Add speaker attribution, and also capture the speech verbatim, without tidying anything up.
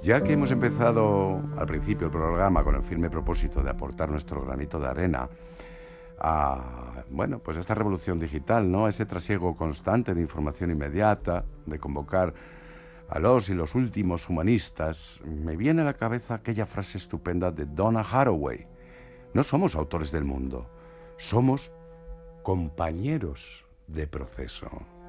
Speaker 1: Ya que hemos empezado al principio el programa con el firme propósito de aportar nuestro granito de arena a, bueno, pues a esta revolución digital, ¿no? A ese trasiego constante de información inmediata, de convocar a los y los últimos humanistas, me viene a la cabeza aquella frase estupenda de Donna Haraway. No somos autores del mundo, somos compañeros de proceso.